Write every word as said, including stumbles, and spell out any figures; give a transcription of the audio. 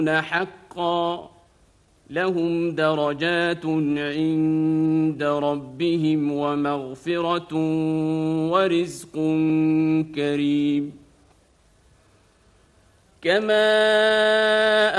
حقا لهم درجات عند ربهم ومغفرة ورزق كريم. كما